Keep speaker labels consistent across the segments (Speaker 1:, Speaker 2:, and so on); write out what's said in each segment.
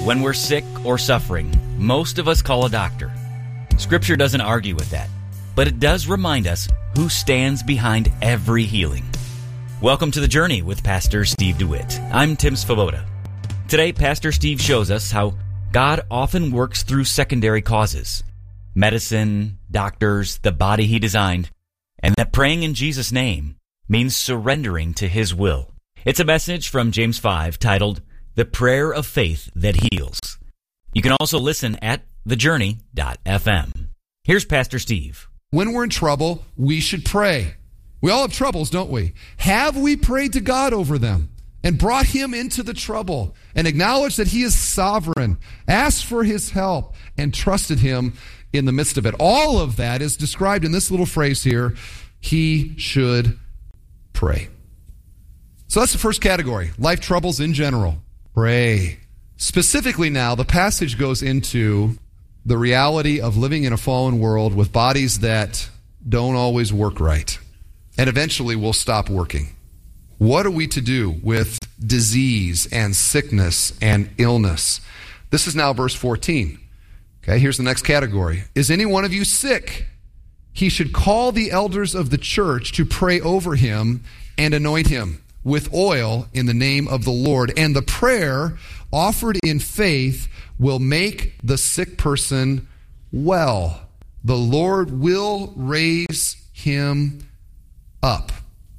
Speaker 1: When we're sick or suffering, most of us call a doctor. Scripture doesn't argue with that, but it does remind us who stands behind every healing. Welcome to The Journey with Pastor Steve DeWitt. I'm Tim Svoboda. Today, Pastor Steve shows us how God often works through secondary causes. Medicine, doctors, the body He designed, and that praying in Jesus' name means surrendering to His will. It's a message from James 5 titled, The Prayer of Faith That Heals. You can also listen at thejourney.fm. Here's Pastor Steve.
Speaker 2: When we're in trouble, we should pray. We all have troubles, don't we? Have we prayed to God over them and brought Him into the trouble and acknowledged that He is sovereign, asked for His help, and trusted Him in the midst of it? All of that is described in this little phrase here, he should pray. So that's the first category, life troubles in general. Pray. Specifically now, the passage goes into the reality of living in a fallen world with bodies that don't always work right and eventually will stop working. What are we to do with disease and sickness and illness? This is now verse 14. Okay, here's the next category. Is any one of you sick? He should call the elders of the church to pray over him and anoint him with oil in the name of the Lord. And the prayer offered in faith will make the sick person well. The Lord will raise him up.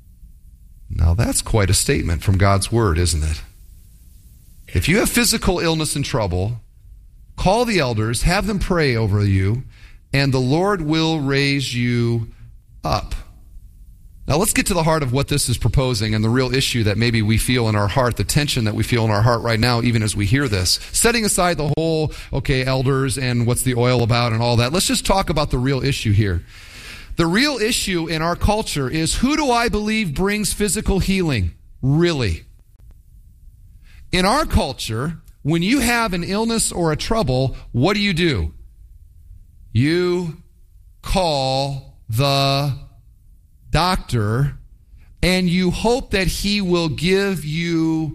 Speaker 2: Now that's quite a statement from God's word, isn't it? If you have physical illness and trouble, call the elders, have them pray over you, and the Lord will raise you up. Now let's get to the heart of what this is proposing and the real issue that maybe we feel in our heart, the tension that we feel in our heart right now, even as we hear this. Setting aside the whole, elders and what's the oil about and all that, let's just talk about the real issue here. The real issue in our culture is, who do I believe brings physical healing? Really? In our culture, when you have an illness or a trouble, what do? You call the doctor, and you hope that he will give you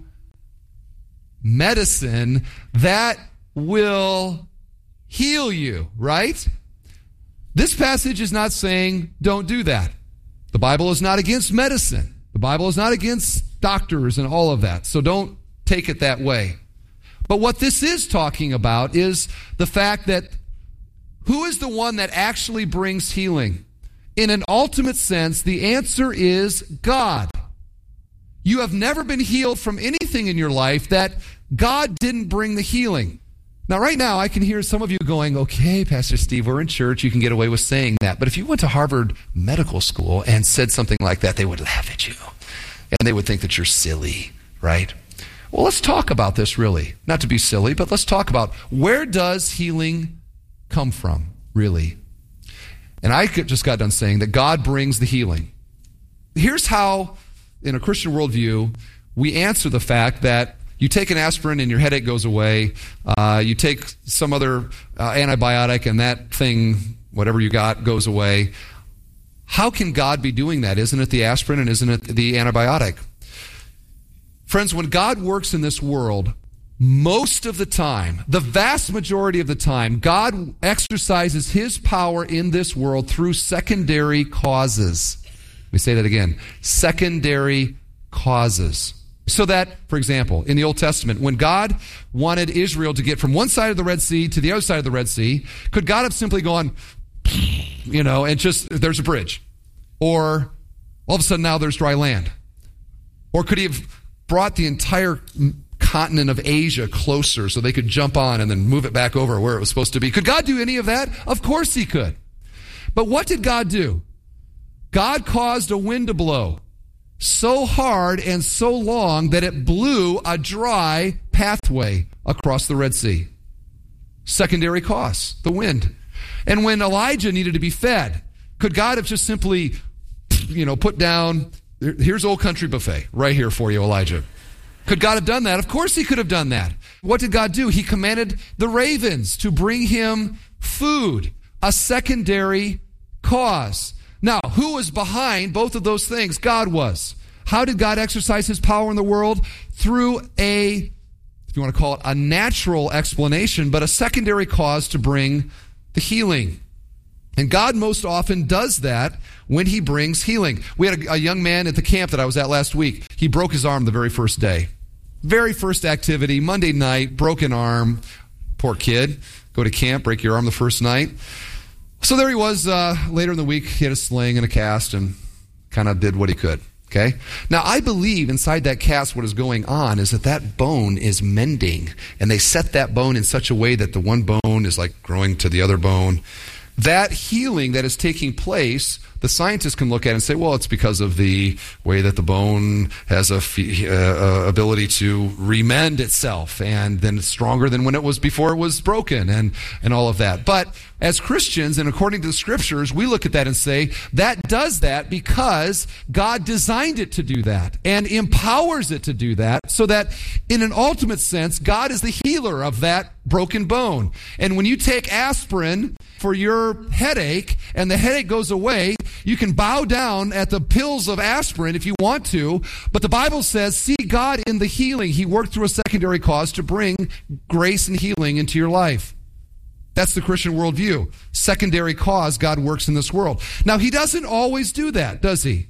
Speaker 2: medicine that will heal you, right? This passage is not saying don't do that. The Bible is not against medicine. The Bible is not against doctors and all of that, so don't take it that way. But what this is talking about is the fact that who is the one that actually brings healing? In an ultimate sense, the answer is God. You have never been healed from anything in your life that God didn't bring the healing. Now, right now, I can hear some of you going, okay, Pastor Steve, we're in church, you can get away with saying that. But if you went to Harvard Medical School and said something like that, they would laugh at you. And they would think that you're silly, right? Well, let's talk about this really. Not to be silly, but let's talk about, where does healing come from, really? And I just got done saying that God brings the healing. Here's how, in a Christian worldview, we answer the fact that you take an aspirin and your headache goes away. You take some other antibiotic and that thing, whatever you got, goes away. How can God be doing that? Isn't it the aspirin and isn't it the antibiotic? Friends, when God works in this world, most of the time, the vast majority of the time, God exercises His power in this world through secondary causes. Let me say that again. Secondary causes. So that, for example, in the Old Testament, when God wanted Israel to get from one side of the Red Sea to the other side of the Red Sea, could God have simply gone, and just, there's a bridge? Or all of a sudden now there's dry land? Or could He have brought the entire continent of Asia closer so they could jump on and then move it back over where it was supposed to be? Could God do any of that? Of course He could. But what did God do? God caused a wind to blow so hard and so long that it blew a dry pathway across the Red Sea. Secondary cause, the wind. And when Elijah needed to be fed, could God have just simply, put down, here's Old Country Buffet right here for you, Elijah? Could God have done that? Of course He could have done that. What did God do? He commanded the ravens to bring him food, a secondary cause. Now, who was behind both of those things? God was. How did God exercise His power in the world? Through a if you want to call it, a natural explanation, but a secondary cause to bring the healing. And God most often does that when he brings healing. We had a young man at the camp that I was at last week. He broke his arm the very first day. Very first activity, Monday night, broken arm. Poor kid. Go to camp, break your arm the first night. So there he was later in the week. He had a sling and a cast and kind of did what he could. Okay? Now, I believe inside that cast what is going on is that bone is mending. And they set that bone in such a way that the one bone is like growing to the other bone. That healing that is taking place, the scientists can look at it and say, well, it's because of the way that the bone has a ability to remend itself, and then it's stronger than when it was before it was broken, and all of that. But as Christians, and according to the scriptures, we look at that and say, that does that because God designed it to do that and empowers it to do that, so that in an ultimate sense, God is the healer of that broken bone. And when you take aspirin for your headache and the headache goes away, you can bow down at the pills of aspirin if you want to, but the Bible says, see God in the healing. He worked through a secondary cause to bring grace and healing into your life. That's the Christian worldview. Secondary cause, God works in this world. Now, he doesn't always do that, does he?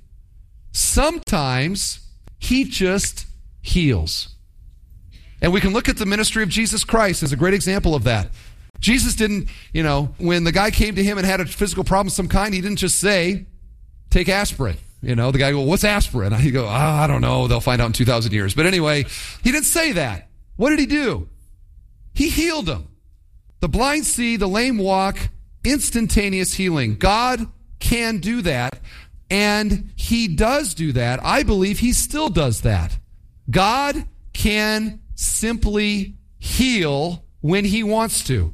Speaker 2: Sometimes he just heals. And we can look at the ministry of Jesus Christ as a great example of that. Jesus didn't, when the guy came to him and had a physical problem of some kind, he didn't just say, take aspirin. The guy go, what's aspirin? And he go, I don't know. They'll find out in 2,000 years. But anyway, he didn't say that. What did he do? He healed him. The blind see, the lame walk, instantaneous healing. God can do that, and he does do that. I believe he still does that. God can simply heal when he wants to.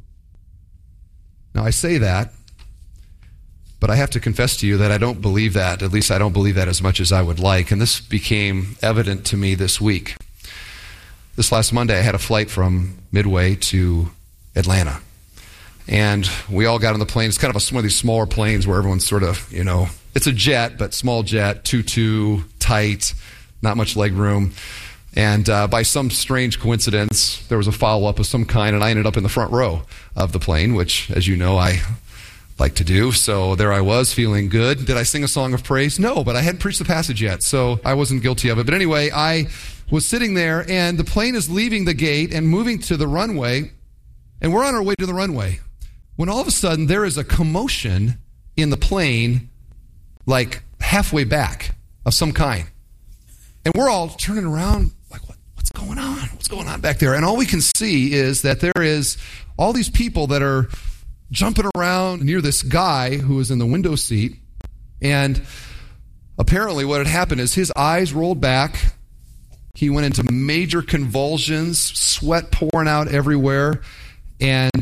Speaker 2: Now, I say that, but I have to confess to you that I don't believe that. At least I don't believe that as much as I would like. And this became evident to me this week. This last Monday, I had a flight from Midway to Atlanta. And we all got on the plane. It's kind of one of these smaller planes where everyone's sort of, it's a jet, but small jet, 2-2, tight, not much leg room. And by some strange coincidence, there was a follow-up of some kind, and I ended up in the front row of the plane, which, as you know, I like to do. So there I was, feeling good. Did I sing a song of praise? No, but I hadn't preached the passage yet, so I wasn't guilty of it. But anyway, I was sitting there, and the plane is leaving the gate and moving to the runway, and we're on our way to the runway, when all of a sudden there is a commotion in the plane, like halfway back of some kind. And we're all turning around, like, what's going on? What's going on back there? And all we can see is that there is all these people that are jumping around near this guy who was in the window seat. And apparently what had happened is his eyes rolled back. He went into major convulsions, sweat pouring out everywhere, and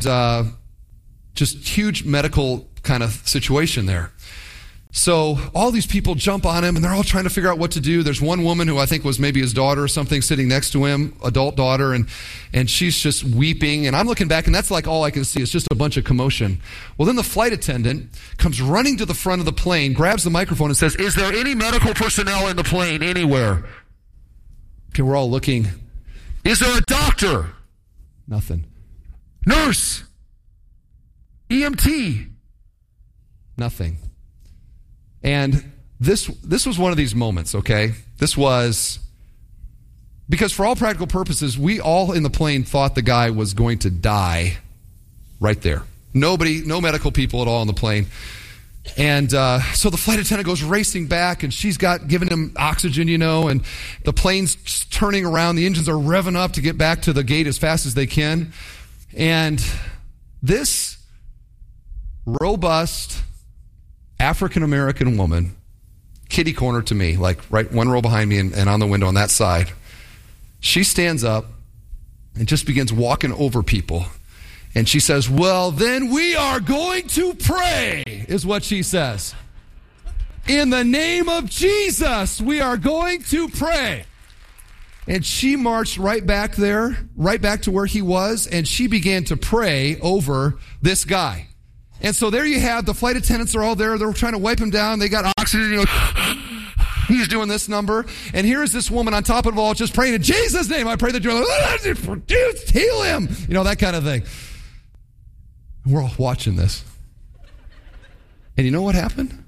Speaker 2: just huge medical kind of situation there. So all these people jump on him, and they're all trying to figure out what to do. There's one woman who I think was maybe his daughter or something sitting next to him, adult daughter, and she's just weeping. And I'm looking back, and that's like all I can see. It's just a bunch of commotion. Well, then the flight attendant comes running to the front of the plane, grabs the microphone, and says, "Is there any medical personnel in the plane anywhere?" Okay, we're all looking. "Is there a doctor?" Nothing. "Nurse? EMT?" Nothing. And this was one of these moments, okay? This was, because for all practical purposes, we all in the plane thought the guy was going to die right there. Nobody, no medical people at all on the plane. And so the flight attendant goes racing back, and she's giving him oxygen, and the plane's turning around. The engines are revving up to get back to the gate as fast as they can. And this robust African-American woman, kitty corner to me, like right one row behind me and on the window on that side, she stands up and just begins walking over people. And she says, "Well, then we are going to pray," is what she says. "In the name of Jesus, we are going to pray." And she marched right back there, right back to where he was, and she began to pray over this guy. And so there you have, the flight attendants are all there. They're trying to wipe him down. They got oxygen. he's doing this number. And here is this woman on top of it all just praying in Jesus' name. I pray that you're like, heal him. You know, that kind of thing. And we're all watching this. And you know what happened?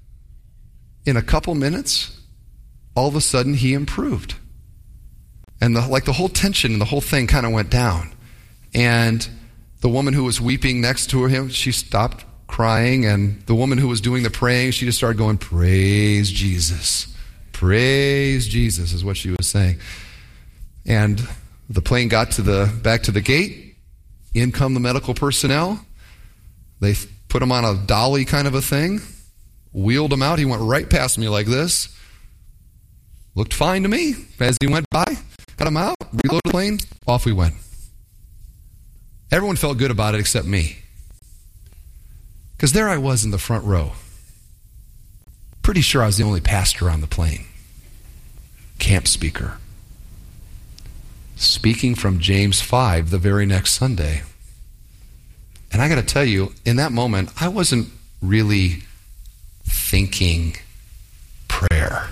Speaker 2: In a couple minutes, all of a sudden he improved. And the whole tension and the whole thing kind of went down. And the woman who was weeping next to him, she stopped crying. And the woman who was doing the praying, she just started going, praise Jesus. Praise Jesus is what she was saying. And the plane got back to the gate. In come the medical personnel. They put him on a dolly kind of a thing. Wheeled him out. He went right past me like this. Looked fine to me as he went by. Got him out. Reloaded the plane. Off we went. Everyone felt good about it except me. Because there I was in the front row. Pretty sure I was the only pastor on the plane. Camp speaker. Speaking from James 5 the very next Sunday. And I got to tell you, in that moment, I wasn't really thinking prayer.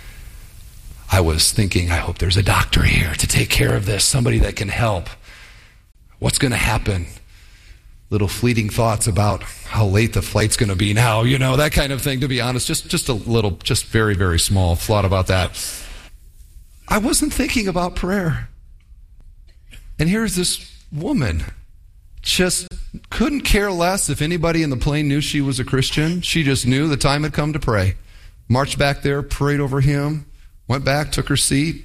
Speaker 2: I was thinking, I hope there's a doctor here to take care of this, somebody that can help. What's going to happen? Little fleeting thoughts about how late the flight's going to be now, you know, that kind of thing, to be honest. Just a little, just very, very small thought about that. I wasn't thinking about prayer. And here's this woman, just couldn't care less if anybody in the plane knew she was a Christian. She just knew the time had come to pray. Marched back there, prayed over him, went back, took her seat.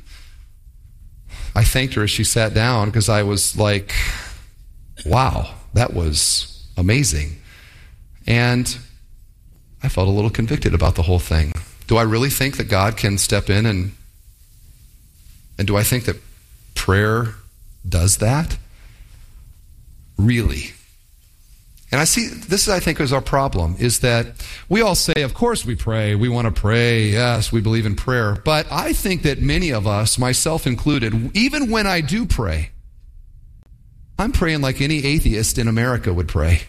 Speaker 2: I thanked her as she sat down because I was like, wow, that was amazing. And I felt a little convicted about the whole thing. Do I really think that God can step in and do I think that prayer does that? Really? And I see, this I think is our problem, is that we all say, of course we pray, we want to pray, yes, we believe in prayer. But I think that many of us, myself included, even when I do pray, I'm praying like any atheist in America would pray.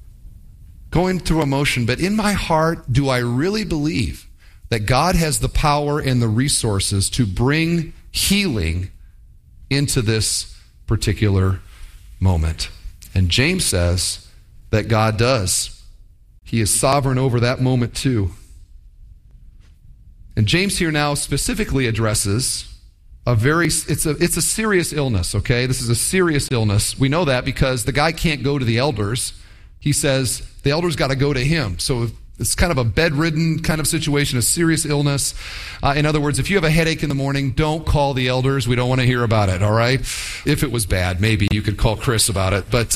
Speaker 2: Going through emotion, but in my heart, do I really believe that God has the power and the resources to bring healing into this particular moment? And James says that God does. He is sovereign over that moment too. And James here now specifically addresses it's a serious illness, okay? This is a serious illness. We know that because the guy can't go to the elders. He says the elders got to go to him. So it's kind of a bedridden kind of situation, a serious illness. In other words, if you have a headache in the morning, don't call the elders. We don't want to hear about it, all right? If it was bad, maybe you could call Chris about it. But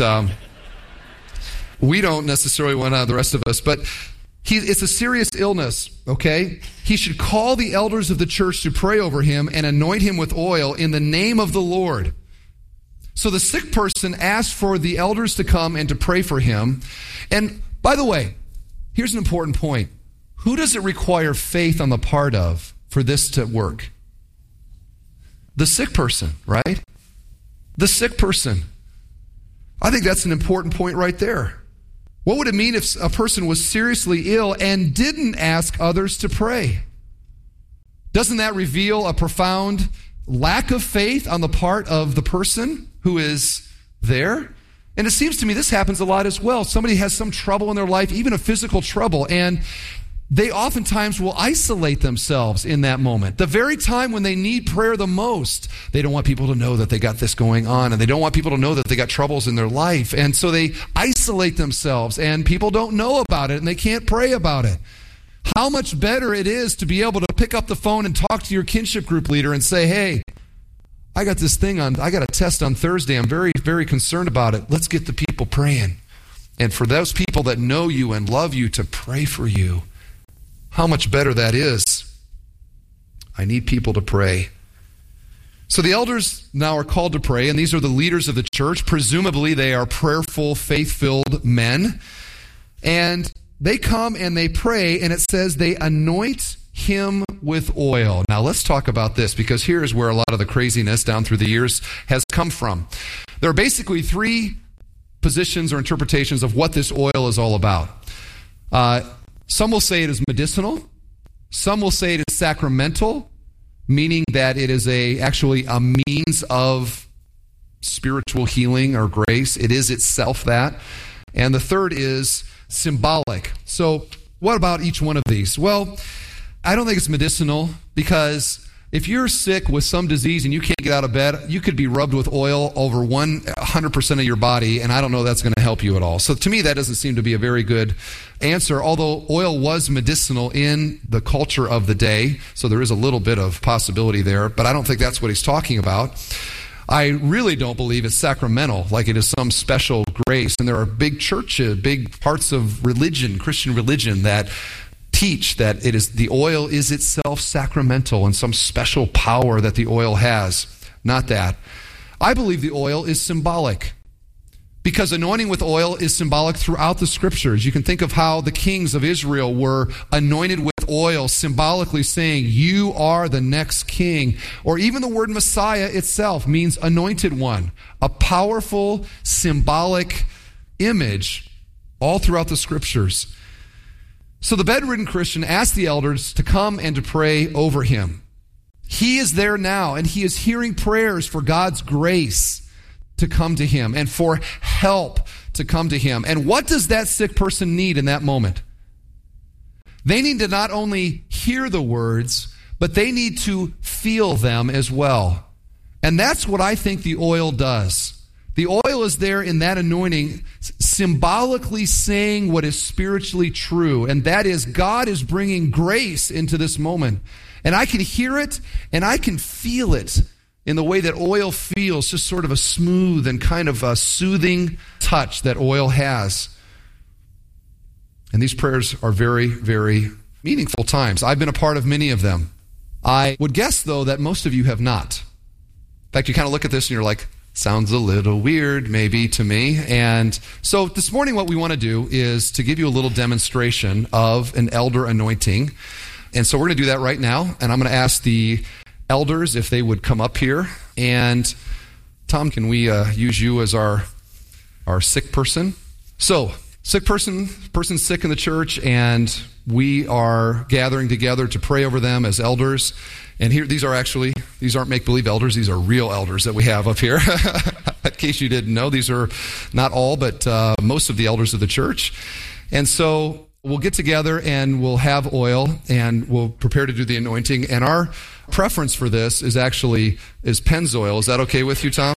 Speaker 2: we don't necessarily want the rest of us. But it's a serious illness, okay? He should call the elders of the church to pray over him and anoint him with oil in the name of the Lord. So the sick person asked for the elders to come and to pray for him. And by the way, here's an important point. Who does it require faith on the part of for this to work? The sick person, right? The sick person. I think that's an important point right there. What would it mean if a person was seriously ill and didn't ask others to pray? Doesn't that reveal a profound lack of faith on the part of the person who is there? And it seems to me this happens a lot as well. Somebody has some trouble in their life, even a physical trouble, and they oftentimes will isolate themselves in that moment. The very time when they need prayer the most, they don't want people to know that they got this going on, and they don't want people to know that they got troubles in their life. And so they isolate themselves, and people don't know about it, and they can't pray about it. How much better it is to be able to pick up the phone and talk to your kinship group leader and say, hey, I got this thing I got a test on Thursday. I'm very, very concerned about it. Let's get the people praying. And for those people that know you and love you to pray for you, how much better that is. I need people to pray. So the elders now are called to pray, and these are the leaders of the church. Presumably they are prayerful, faith-filled men. And they come and they pray, and it says they anoint him with oil. Now let's talk about this, because here's where a lot of the craziness down through the years has come from. There are basically three positions or interpretations of what this oil is all about. Some will say it is medicinal. Some will say it is sacramental, meaning that it is actually a means of spiritual healing or grace. It is itself that. And the third is symbolic. So what about each one of these? Well, I don't think it's medicinal, because if you're sick with some disease and you can't get out of bed, you could be rubbed with oil over 100% of your body, and I don't know that's going to help you at all. So to me, that doesn't seem to be a very good answer, although oil was medicinal in the culture of the day, so there is a little bit of possibility there, but I don't think that's what he's talking about. I really don't believe it's sacramental, like it is some special grace, and there are big churches, big parts of religion, Christian religion, that teach that the oil is itself sacramental and some special power that the oil has. Not that. I believe the oil is symbolic, because anointing with oil is symbolic throughout the Scriptures. You can think of how the kings of Israel were anointed with oil, symbolically saying, you are the next king. Or even the word Messiah itself means anointed one. A powerful, symbolic image all throughout the Scriptures. So the bedridden Christian asked the elders to come and to pray over him. He is there now, and he is hearing prayers for God's grace to come to him and for help to come to him. And what does that sick person need in that moment? They need to not only hear the words, but they need to feel them as well. And that's what I think the oil does. The oil is there in that anointing, symbolically saying what is spiritually true, and that is God is bringing grace into this moment. And I can hear it, and I can feel it in the way that oil feels, just sort of a smooth and kind of a soothing touch that oil has. And these prayers are very, very meaningful times. I've been a part of many of them. I would guess, though, that most of you have not. In fact, you kind of look at this and you're like, sounds a little weird, maybe, to me. And so this morning what we want to do is to give you a little demonstration of an elder anointing. And so we're going to do that right now. And I'm going to ask the elders if they would come up here. And Tom, can we use you as our sick person? So, sick person's sick in the church, and we are gathering together to pray over them as elders. And here, these aren't make-believe elders. These are real elders that we have up here. In case you didn't know, these are not all, but most of the elders of the church. And so we'll get together and we'll have oil and we'll prepare to do the anointing. And our preference for this is Pennzoil. Is that okay with you, Tom?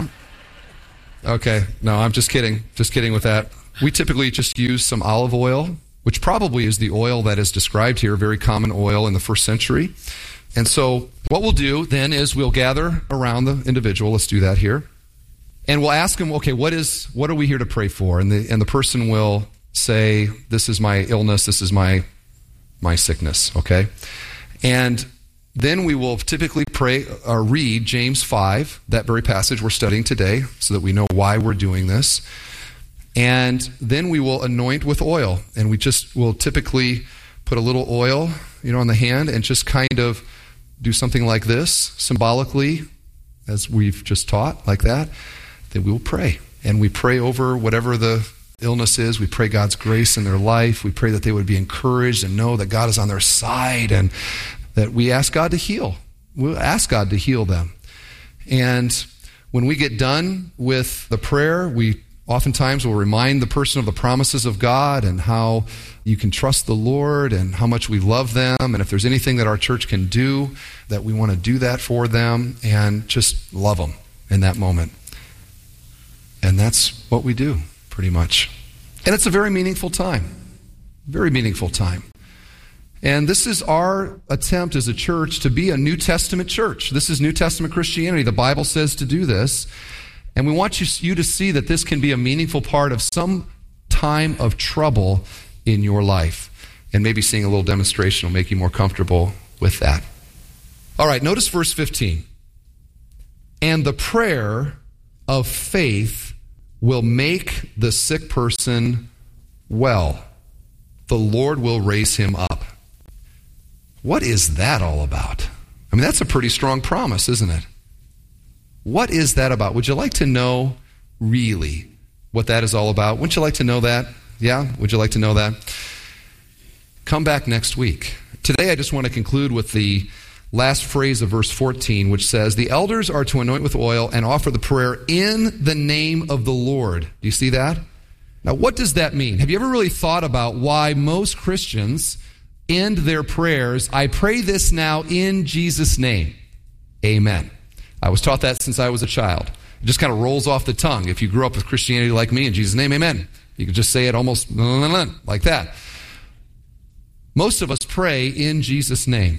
Speaker 2: Okay. No, I'm just kidding. Just kidding with that. We typically just use some olive oil, which probably is the oil that is described here, very common oil in the first century. And so what we'll do then is we'll gather around the individual. Let's do that here. And we'll ask him, okay, what are we here to pray for? And the person will say, this is my illness, this is my sickness, okay? And then we will typically pray or read James 5, that very passage we're studying today, so that we know why we're doing this. And then we will anoint with oil. And we'll typically put a little oil, on the hand and just kind of do something like this, symbolically, as we've just taught, like that. Then we will pray. And we pray over whatever the illness is. We pray God's grace in their life. We pray that they would be encouraged and know that God is on their side, and that we ask God to heal. We'll ask God to heal them. And when we get done with the prayer, we oftentimes will remind the person of the promises of God and how you can trust the Lord and how much we love them. And if there's anything that our church can do, that we want to do that for them and just love them in that moment. And that's what we do, pretty much. And it's a very meaningful time. Very meaningful time. And this is our attempt as a church to be a New Testament church. This is New Testament Christianity. The Bible says to do this. And we want you to see that this can be a meaningful part of some time of trouble in your life. And maybe seeing a little demonstration will make you more comfortable with that. All right, notice verse 15. And the prayer of faith will make the sick person well. The Lord will raise him up. What is that all about? I mean, that's a pretty strong promise, isn't it? What is that about? Would you like to know really what that is all about? Wouldn't you like to know that? Yeah? Would you like to know that? Come back next week Today I just want to conclude with the last phrase of verse 14, which says, the elders are to anoint with oil and offer the prayer in the name of the Lord. Do you see that? Now, what does that mean? Have you ever really thought about why most Christians end their prayers, I pray this now in Jesus' name? Amen. I was taught that since I was a child. It just kind of rolls off the tongue. If you grew up with Christianity like me, in Jesus' name, amen. You can just say it almost like that. Most of us pray in Jesus' name.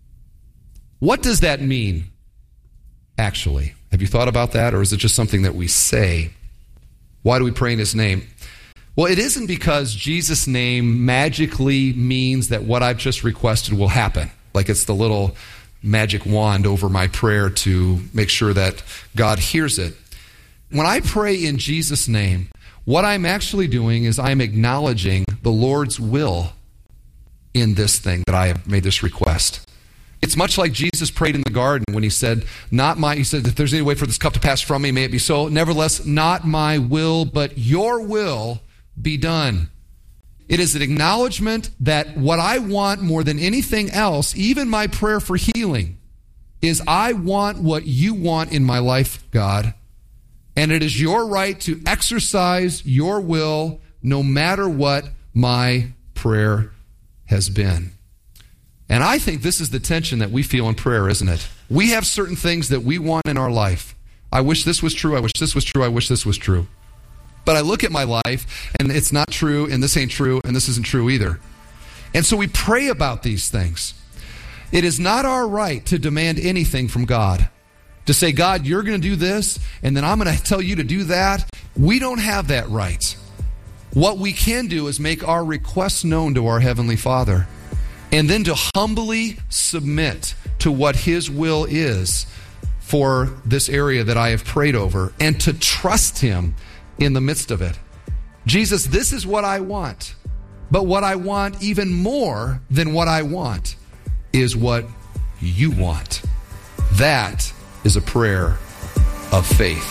Speaker 2: What does that mean, actually? Have you thought about that, or is it just something that we say? Why do we pray in his name? Well, it isn't because Jesus' name magically means that what I've just requested will happen, like it's the little magic wand over my prayer to make sure that God hears it. When I pray in Jesus' name, what I'm actually doing is I'm acknowledging the Lord's will in this thing that I have made this request. It's much like Jesus prayed in the garden when he said, he said, if there's any way for this cup to pass from me, may it be so. Nevertheless, not my will, but your will be done. It is an acknowledgement that what I want more than anything else, even my prayer for healing, is I want what you want in my life, God. And it is your right to exercise your will no matter what my prayer has been. And I think this is the tension that we feel in prayer, isn't it? We have certain things that we want in our life. I wish this was true, I wish this was true, I wish this was true. But I look at my life, and it's not true, and this ain't true, and this isn't true either. And so we pray about these things. It is not our right to demand anything from God. To say, God, you're going to do this, and then I'm going to tell you to do that. We don't have that right. What we can do is make our requests known to our Heavenly Father, and then to humbly submit to what his will is for this area that I have prayed over, and to trust him in the midst of it. Jesus, this is what I want, but what I want even more than what I want is what you want. That is a prayer of faith.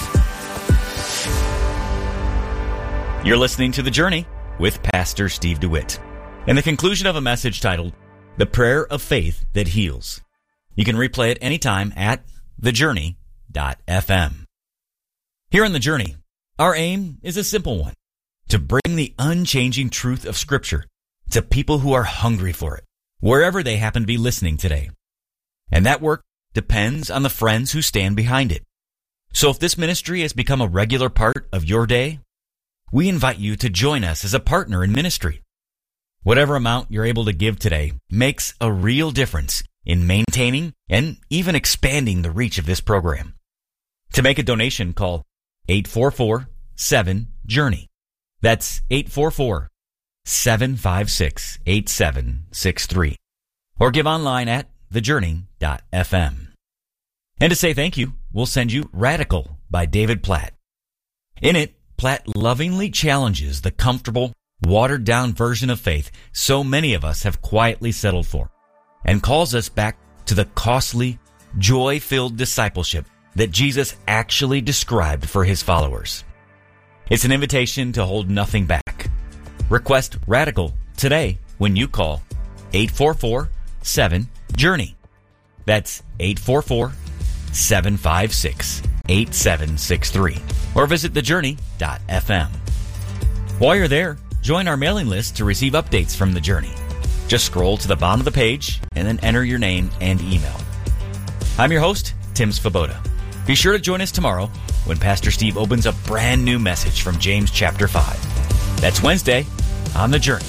Speaker 1: You're listening to The Journey with Pastor Steve DeWitt, and the conclusion of a message titled, The Prayer of Faith That Heals. You can replay it anytime at thejourney.fm. Here on The Journey, our aim is a simple one: to bring the unchanging truth of Scripture to people who are hungry for it, wherever they happen to be listening today. And that work depends on the friends who stand behind it. So if this ministry has become a regular part of your day, we invite you to join us as a partner in ministry. Whatever amount you're able to give today makes a real difference in maintaining and even expanding the reach of this program. To make a donation, call 844-7-JOURNEY. That's 844-756-8763. Or give online at thejourney.fm. And to say thank you, we'll send you Radical by David Platt. In it, Platt lovingly challenges the comfortable, watered-down version of faith so many of us have quietly settled for, and calls us back to the costly, joy-filled discipleship that Jesus actually described for his followers. It's an invitation to hold nothing back. Request Radical today when you call 844-7-JOURNEY. That's 844-756-8763. Or visit thejourney.fm. While you're there, join our mailing list to receive updates from The Journey. Just scroll to the bottom of the page and then enter your name and email. I'm your host, Tim Svoboda. Be sure to join us tomorrow when Pastor Steve opens a brand new message from James chapter 5. That's Wednesday on The Journey.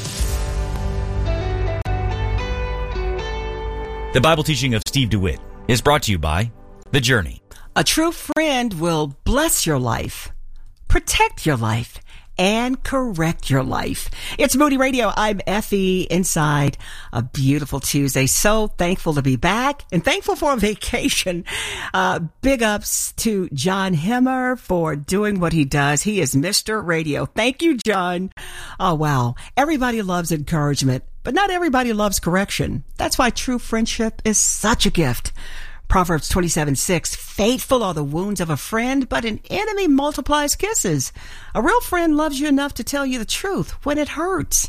Speaker 1: The Bible teaching of Steve DeWitt is brought to you by The Journey.
Speaker 3: A true friend will bless your life, protect your life, and correct your life. It's Moody Radio. I'm Effie inside a beautiful Tuesday. So thankful to be back and thankful for a vacation. Big ups to John Hemmer for doing what he does. He is Mr. Radio. Thank you, John. Oh, wow. Everybody loves encouragement, but not everybody loves correction. That's why true friendship is such a gift. Proverbs 27:6, faithful are the wounds of a friend, but an enemy multiplies kisses. A real friend loves you enough to tell you the truth when it hurts.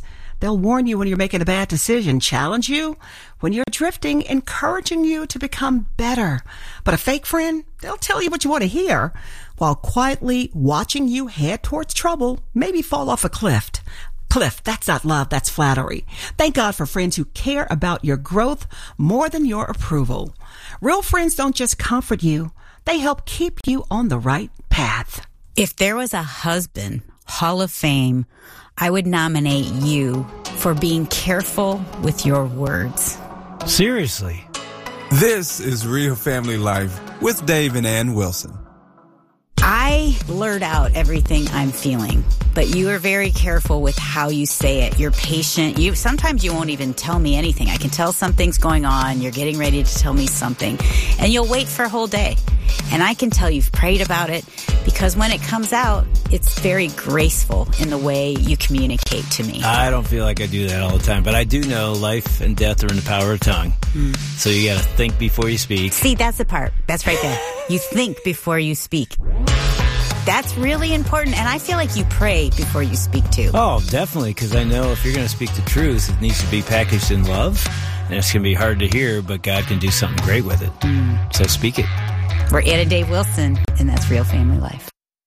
Speaker 3: They'll warn you when you're making a bad decision, challenge you when you're drifting, encouraging you to become better. But a fake friend, they'll tell you what you want to hear while quietly watching you head towards trouble, maybe fall off a cliff. That's not love, that's flattery. Thank God for friends who care about your growth more than your approval. Real friends don't just comfort you, they help keep you on the right path.
Speaker 4: If there was a husband, Hall of Fame, I would nominate you for being careful with your words.
Speaker 5: Seriously.
Speaker 6: This is Real Family Life with Dave and Ann Wilson.
Speaker 4: I blurt out everything I'm feeling, but you are very careful with how you say it. You're patient. Sometimes you won't even tell me anything. I can tell something's going on. You're getting ready to tell me something, and you'll wait for a whole day. And I can tell you've prayed about it because when it comes out, it's very graceful in the way you communicate to me.
Speaker 5: I don't feel like I do that all the time, but I do know life and death are in the power of tongue. So you got to think before you speak.
Speaker 4: See, that's the part. That's right there. You think before you speak. That's really important, and I feel like you pray before you speak too.
Speaker 5: Oh, definitely, because I know if you're going to speak the truth, it needs to be packaged in love, and it's going to be hard to hear, but God can do something great with it. So speak it.
Speaker 4: We're Ann and Dave Wilson, and that's Real Family Life.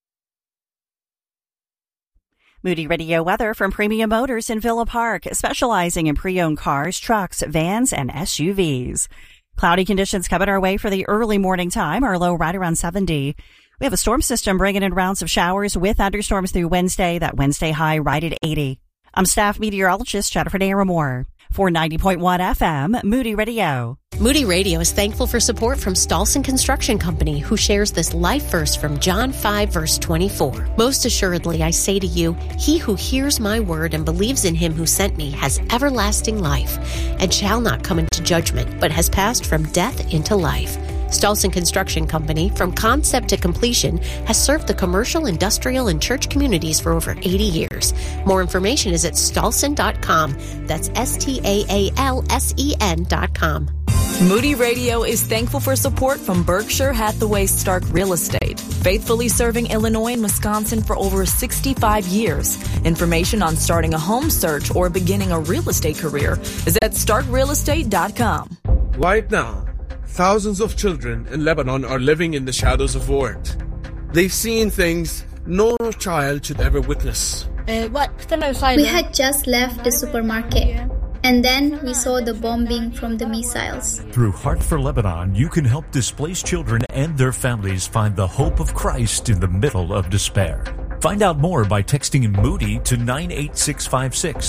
Speaker 7: Moody Radio weather from Premium Motors in Villa Park, specializing in pre-owned cars, trucks, vans, and SUVs. Cloudy conditions coming our way for the early morning time, our low right around 70. We have a storm system bringing in rounds of showers with thunderstorms through Wednesday. That Wednesday high right at 80. I'm staff meteorologist Jennifer Naramore for 90.1 FM, Moody Radio.
Speaker 8: Moody Radio is thankful for support from Stolson Construction Company, who shares this life verse from John 5, verse 24. Most assuredly, I say to you, he who hears my word and believes in him who sent me has everlasting life and shall not come into judgment, but has passed from death into life. Stolson Construction Company, from concept to completion, has served the commercial, industrial, and church communities for over 80 years. More information is at stolson.com. That's STAALSEN.com.
Speaker 9: Moody Radio is thankful for support from Berkshire Hathaway Stark Real Estate, faithfully serving Illinois and Wisconsin for over 65 years. Information on starting a home search or beginning a real estate career is at starkrealestate.com.
Speaker 10: Right now, thousands of children in Lebanon are living in the shadows of war. They've seen things no child should ever witness.
Speaker 11: We had just left the supermarket, and then we saw the bombing from the missiles.
Speaker 12: Through Heart for Lebanon, you can help displaced children and their families find the hope of Christ in the middle of despair. Find out more by texting Moody to 98656.